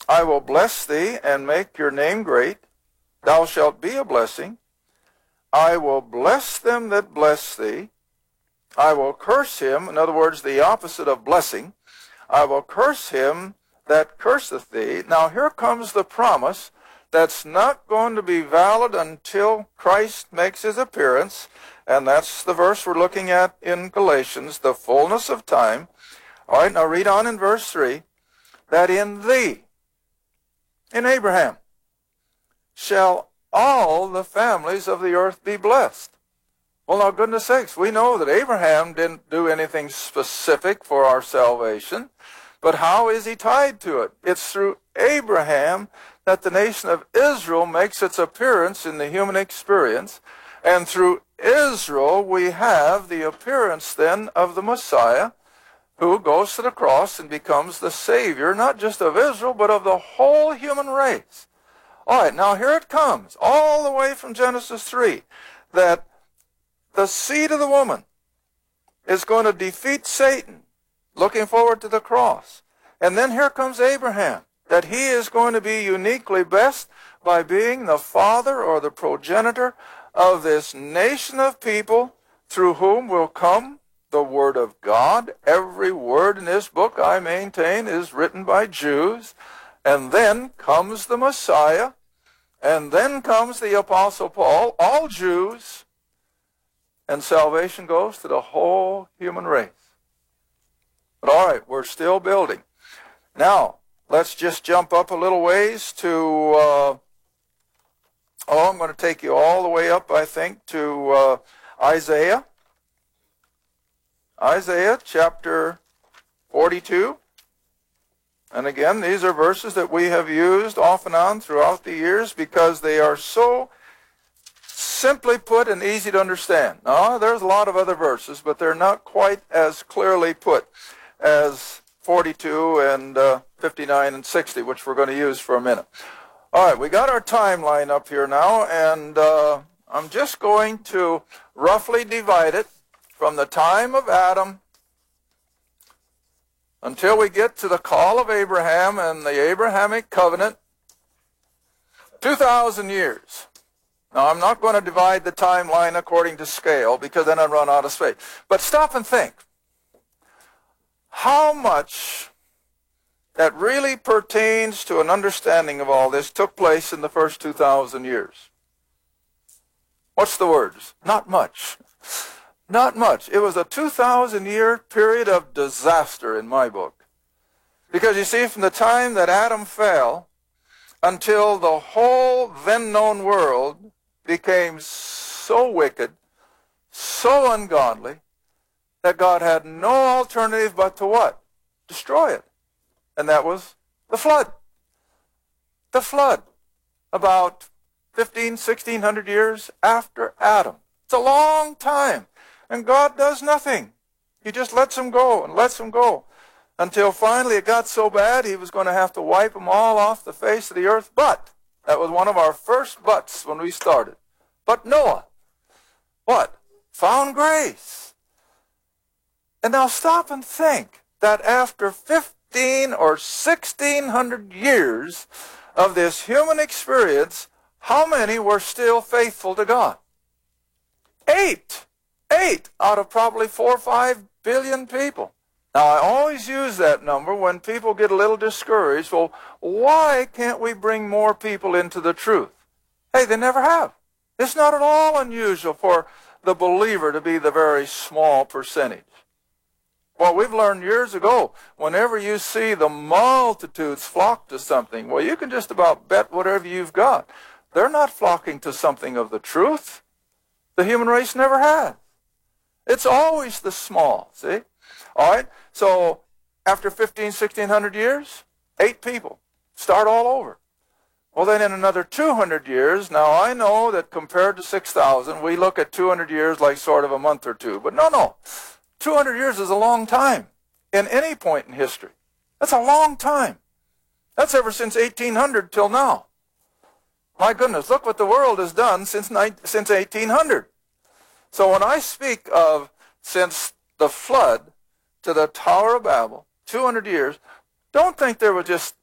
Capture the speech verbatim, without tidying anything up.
I will bless thee and make your name great. Thou shalt be a blessing. I will bless them that bless thee. I will curse him, in other words, the opposite of blessing. I will curse him that curseth thee. Now here comes the promise that's not going to be valid until Christ makes his appearance, and that's the verse we're looking at in Galatians, the fullness of time. All right, now read on in verse three, that in thee, in Abraham, shall all the families of the earth be blessed. Well, now, goodness sakes, we know that Abraham didn't do anything specific for our salvation, but how is he tied to it? It's through Abraham that the nation of Israel makes its appearance in the human experience, and through Israel we have the appearance then of the Messiah, who goes to the cross and becomes the Savior, not just of Israel, but of the whole human race. All right, now here it comes, all the way from Genesis three, that the seed of the woman is going to defeat Satan, looking forward to the cross. And then here comes Abraham, that he is going to be uniquely blessed by being the father or the progenitor of this nation of people through whom will come the Word of God. Every word in this book, I maintain, is written by Jews. And then comes the Messiah, and then comes the Apostle Paul, all Jews, and salvation goes to the whole human race. But all right, we're still building. Now, let's just jump up a little ways to, uh, oh, I'm going to take you all the way up, I think, to uh, Isaiah. Isaiah chapter forty-two. And again, these are verses that we have used off and on throughout the years because they are so simply put and easy to understand. Now, there's a lot of other verses, but they're not quite as clearly put as forty-two and uh, fifty-nine and sixty, which we're going to use for a minute. All right, we got our timeline up here now, and uh, I'm just going to roughly divide it from the time of Adam until we get to the call of Abraham and the Abrahamic covenant, two thousand years. Now, I'm not going to divide the timeline according to scale because then I'd run out of space. But stop and think. How much that really pertains to an understanding of all this took place in the first two thousand years? What's the words? Not much. Not much. It was a two thousand year period of disaster in my book. Because you see, from the time that Adam fell until the whole then known world became so wicked, so ungodly, that God had no alternative but to what? Destroy it. And that was the flood. The flood. About fifteen, sixteen hundred years after Adam. It's a long time. And God does nothing. He just lets them go and lets them go. Until finally it got so bad he was going to have to wipe them all off the face of the earth. But, that was one of our first buts when we started. But Noah, what? Found grace. And now stop and think that after fifteen or sixteen hundred years of this human experience, how many were still faithful to God? Eight. Eight out of probably four or five billion people. Now, I always use that number when people get a little discouraged. Well, why can't we bring more people into the truth? Hey, they never have. It's not at all unusual for the believer to be the very small percentage. Well, we've learned years ago, whenever you see the multitudes flock to something, well, you can just about bet whatever you've got. They're not flocking to something of the truth. The human race never has. It's always the small, see? All right, so after fifteen, sixteen hundred years, eight people. Start all over. Well, then in another two hundred years, now I know that compared to six thousand, we look at two hundred years like sort of a month or two. But no, no, two hundred years is a long time in any point in history. That's a long time. That's ever since eighteen hundred till now. My goodness, look what the world has done since, since eighteen hundred. So when I speak of since the flood to the Tower of Babel, two hundred years, don't think there was just